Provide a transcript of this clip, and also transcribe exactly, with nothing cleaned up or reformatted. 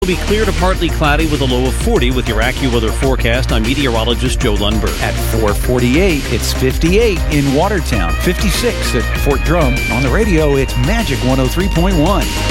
Will be clear to partly cloudy with a low of forty with your AccuWeather forecast. I'm meteorologist Joe Lundberg. At four forty-eight, it's fifty-eight in Watertown, fifty-six at Fort Drum. On the radio, it's Magic one oh three point one.